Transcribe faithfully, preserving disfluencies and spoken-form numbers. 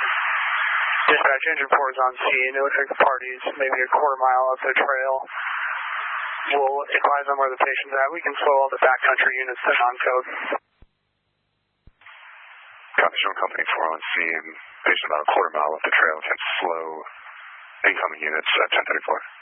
Dispatch, engine four is on scene. It looks like the party's maybe a quarter mile up the trail. We'll advise on where the patient's at. We can slow all the backcountry units to non-code. Copy, showing company four on scene. Patient about a quarter mile up the trail. Can slow incoming units at ten thirty-four.